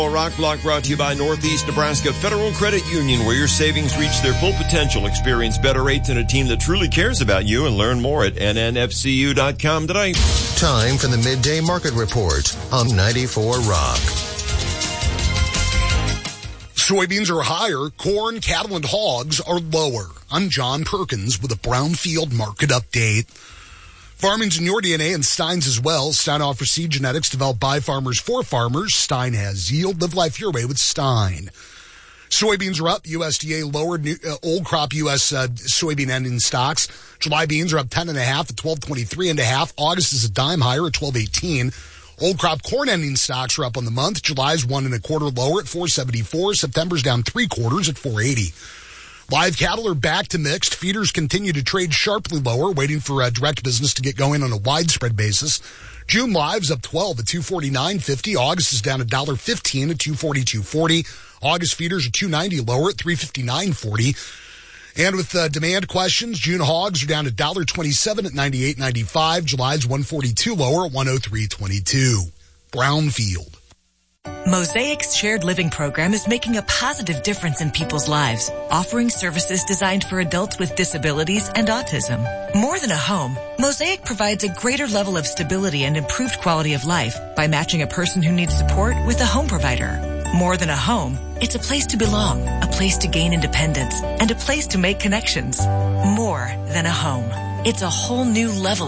Rock Block brought to you by Northeast Nebraska Federal Credit Union, where your savings reach their full potential. Experience better rates and a team that truly cares about you, and learn more at nnfcu.com today. Time for the Midday Market Report on 94 Rock. Soybeans are higher, corn, cattle, and hogs are lower. I'm John Perkins with a Brownfield Market Update. Farming's in your DNA and Stein's as well. Stein offers seed genetics developed by farmers for farmers. Stein has yield. Live life your way with Stein. Soybeans are up. USDA lowered old crop U.S. Soybean ending stocks. July beans are up 10.5 at 12.23.5. August is a dime higher at 12.18. Old crop corn ending stocks are up on the month. July's 1 1/4 lower at 4.74. September's down 3/4 at 4.80. Live cattle are back to mixed. Feeders continue to trade sharply lower, waiting for direct business to get going on a widespread basis. June live's up 12 at 249.50. August is down $1.15 at 242.40. August feeders are 290 lower at 359.40. And with demand questions, June hogs are down $1.27 at 98.95. July's 142 lower at 103.22. Brownfield. Mosaic's shared living program is making a positive difference in people's lives, offering services designed for adults with disabilities and autism. More than a home, Mosaic provides a greater level of stability and improved quality of life by matching a person who needs support with a home provider. More than a home, it's a place to belong, a place to gain independence, and a place to make connections. More than a home. It's a whole new level